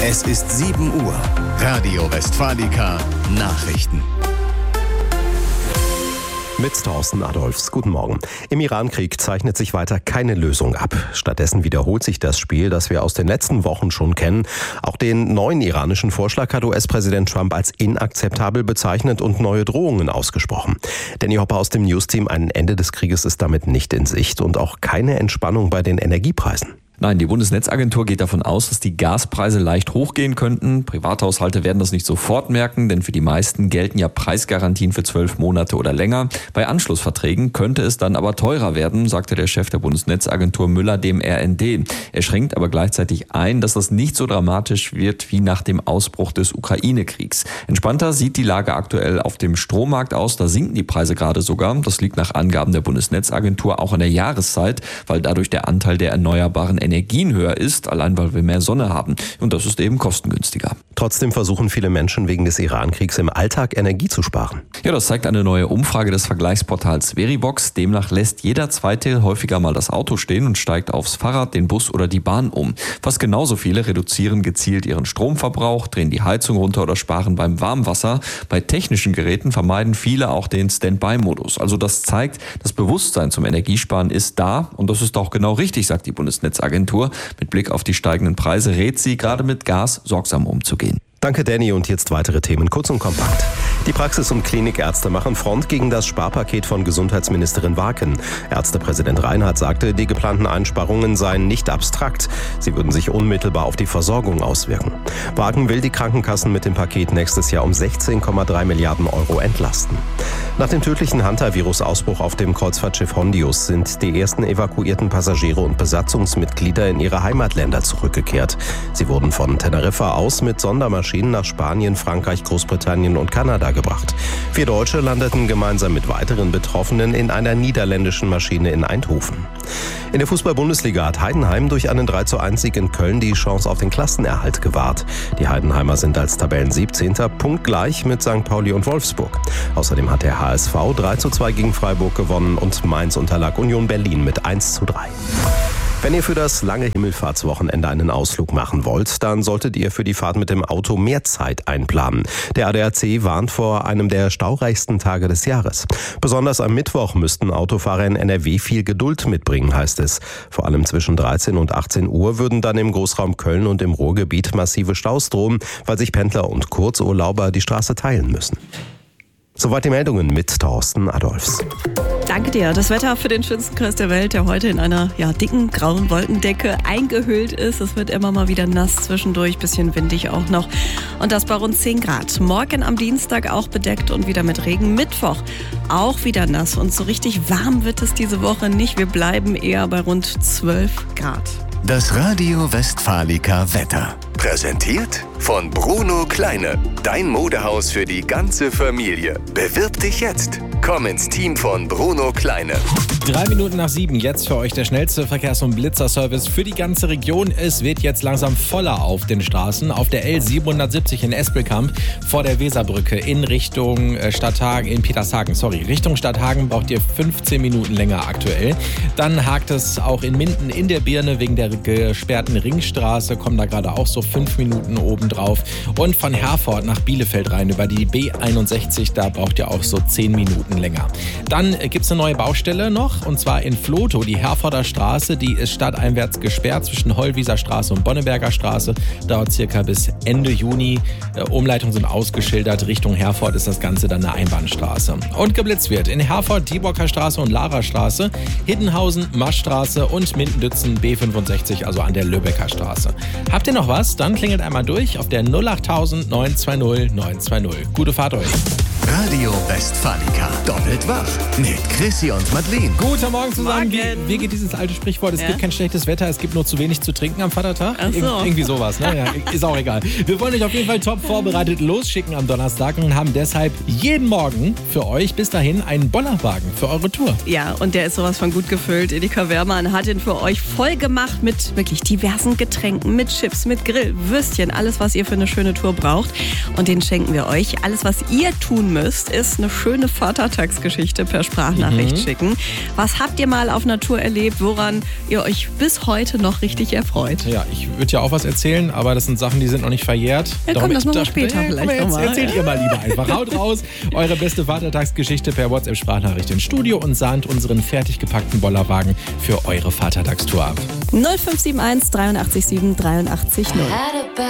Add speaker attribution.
Speaker 1: Es ist 7 Uhr. Radio Westfalica Nachrichten.
Speaker 2: Mit Thorsten Adolfs. Guten Morgen. Im Iran-Krieg zeichnet sich weiter keine Lösung ab. Stattdessen wiederholt sich das Spiel, das wir aus den letzten Wochen schon kennen. Auch den neuen iranischen Vorschlag hat US-Präsident Trump als inakzeptabel bezeichnet und neue Drohungen ausgesprochen. Danny Hopper aus dem News-Team: Ein Ende des Krieges ist damit nicht in Sicht und auch keine Entspannung bei den Energiepreisen.
Speaker 3: Nein, die Bundesnetzagentur geht davon aus, dass die Gaspreise leicht hochgehen könnten. Privathaushalte werden das nicht sofort merken, denn für die meisten gelten ja Preisgarantien für 12 Monate oder länger. Bei Anschlussverträgen könnte es dann aber teurer werden, sagte der Chef der Bundesnetzagentur Müller dem RND. Er schränkt aber gleichzeitig ein, dass das nicht so dramatisch wird wie nach dem Ausbruch des Ukraine-Kriegs. Entspannter sieht die Lage aktuell auf dem Strommarkt aus. Da sinken die Preise gerade sogar. Das liegt nach Angaben der Bundesnetzagentur auch an der Jahreszeit, weil dadurch der Anteil der erneuerbaren Energien höher ist, allein weil wir mehr Sonne haben. Und das ist eben kostengünstiger.
Speaker 2: Trotzdem versuchen viele Menschen wegen des Iran-Kriegs im Alltag Energie zu sparen.
Speaker 3: Ja, das zeigt eine neue Umfrage des Vergleichsportals Verivox. Demnach lässt jeder Zweite häufiger mal das Auto stehen und steigt aufs Fahrrad, den Bus oder die Bahn um. Fast genauso viele reduzieren gezielt ihren Stromverbrauch, drehen die Heizung runter oder sparen beim Warmwasser. Bei technischen Geräten vermeiden viele auch den Standby-Modus. Also das zeigt, das Bewusstsein zum Energiesparen ist da und das ist auch genau richtig, sagt die Bundesnetzagentur. Mit Blick auf die steigenden Preise rät sie, gerade mit Gas sorgsam umzugehen.
Speaker 2: Danke, Danny. Und jetzt weitere Themen, kurz und kompakt. Die Praxis- und Klinikärzte machen Front gegen das Sparpaket von Gesundheitsministerin Warken. Ärztepräsident Reinhardt sagte, die geplanten Einsparungen seien nicht abstrakt. Sie würden sich unmittelbar auf die Versorgung auswirken. Warken will die Krankenkassen mit dem Paket nächstes Jahr um 16,3 Milliarden Euro entlasten. Nach dem tödlichen Hantavirus-Ausbruch auf dem Kreuzfahrtschiff Hondius sind die ersten evakuierten Passagiere und Besatzungsmitglieder in ihre Heimatländer zurückgekehrt. Sie wurden von Teneriffa aus mit Sondermaschinen nach Spanien, Frankreich, Großbritannien und Kanada gebracht. 4 Deutsche landeten gemeinsam mit weiteren Betroffenen in einer niederländischen Maschine in Eindhoven. In der Fußball-Bundesliga hat Heidenheim durch einen 3:1-Sieg in Köln die Chance auf den Klassenerhalt gewahrt. Die Heidenheimer sind als Tabellen-17. punktgleich mit St. Pauli und Wolfsburg. Außerdem hat der HSV 3:2 gegen Freiburg gewonnen und Mainz unterlag Union Berlin mit 1:3. Wenn ihr für das lange Himmelfahrtswochenende einen Ausflug machen wollt, dann solltet ihr für die Fahrt mit dem Auto mehr Zeit einplanen. Der ADAC warnt vor einem der staureichsten Tage des Jahres. Besonders am Mittwoch müssten Autofahrer in NRW viel Geduld mitbringen, heißt es. Vor allem zwischen 13 und 18 Uhr würden dann im Großraum Köln und im Ruhrgebiet massive Staus drohen, weil sich Pendler und Kurzurlauber die Straße teilen müssen. Soweit die Meldungen mit Thorsten Adolfs.
Speaker 4: Danke dir. Das Wetter für den schönsten Kreis der Welt, der heute in einer dicken grauen Wolkendecke eingehüllt ist. Es wird immer mal wieder nass zwischendurch, bisschen windig auch noch. Und das bei rund 10 Grad. Morgen am Dienstag auch bedeckt und wieder mit Regen. Mittwoch auch wieder nass. Und so richtig warm wird es diese Woche nicht. Wir bleiben eher bei rund 12 Grad.
Speaker 1: Das Radio Westfalica Wetter. Präsentiert von Bruno Kleine. Dein Modehaus für die ganze Familie. Bewirb dich jetzt. Komm ins Team von Bruno Kleine.
Speaker 5: 3 Minuten nach 7, jetzt für euch der schnellste Verkehrs- und Blitzerservice für die ganze Region. Es wird jetzt langsam voller auf den Straßen. Auf der L770 in Espelkamp vor der Weserbrücke in Richtung Stadthagen, Richtung Stadthagen braucht ihr 15 Minuten länger aktuell. Dann hakt es auch in Minden in der Birne wegen der gesperrten Ringstraße, kommen da gerade auch so 5 Minuten obendrauf. Und von Herford nach Bielefeld rein über die B61, da braucht ihr auch so 10 Minuten länger. Dann gibt es eine neue Baustelle noch, und zwar in Vlotho, die Herforder Straße, die ist stadteinwärts gesperrt zwischen Hollwieser Straße und Bonneberger Straße, dauert circa bis Ende Juni. Umleitungen sind ausgeschildert, Richtung Herford ist das Ganze dann eine Einbahnstraße. Und geblitzt wird in Herford, Dieborker Straße und Lara Straße, Hiddenhausen, Maschstraße und Minden-Dützen B65, also an der Lübecker Straße. Habt ihr noch was? Dann klingelt einmal durch auf der 08000 920 920. Gute Fahrt euch.
Speaker 1: Radio Westfalica. Doppelt wach. Mit Chrissy und Madeleine.
Speaker 5: Guten Morgen zusammen.
Speaker 4: Morgen.
Speaker 5: Wie geht dieses alte Sprichwort? Es gibt kein schlechtes Wetter, es gibt nur zu wenig zu trinken am Vatertag.
Speaker 4: Ach so.
Speaker 5: Irgendwie sowas, ne? Ja, ist auch egal. Wir wollen euch auf jeden Fall top vorbereitet losschicken am Donnerstag und haben deshalb jeden Morgen für euch bis dahin einen Bollerwagen für eure Tour.
Speaker 4: Ja, und der ist sowas von gut gefüllt. Edeka Wehrmann hat ihn für euch voll gemacht mit wirklich diversen Getränken, mit Chips, mit Grill, Würstchen, alles, was ihr für eine schöne Tour braucht. Und den schenken wir euch. Alles, was ihr tun müsst, müsst, ist eine schöne Vatertagsgeschichte per Sprachnachricht schicken. Was habt ihr mal auf Natur erlebt, woran ihr euch bis heute noch richtig erfreut?
Speaker 5: Ja, ich würde ja auch was erzählen, aber das sind Sachen, die sind noch nicht verjährt.
Speaker 4: Ja, komm, das machen wir später vielleicht nochmal.
Speaker 5: Erzählt ihr mal lieber einfach. Haut raus, eure beste Vatertagsgeschichte per WhatsApp-Sprachnachricht ins Studio und sahnt unseren fertig gepackten Bollerwagen für eure Vatertagstour ab.
Speaker 4: 0571 83 7 83 0.